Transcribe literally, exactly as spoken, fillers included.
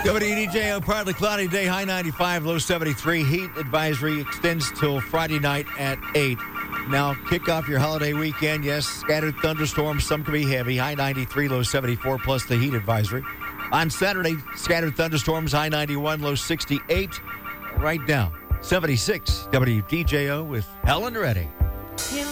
W D J O, partly cloudy day, high ninety-five, low seventy-three. Heat advisory extends till Friday night at eight. Now, kick off your holiday weekend. Yes, scattered thunderstorms. Some can be heavy. High ninety-three, low seventy-four, plus the heat advisory. On Saturday, scattered thunderstorms, high ninety-one, low sixty-eight. Right now, seventy-six. W D J O with Helen Reddy.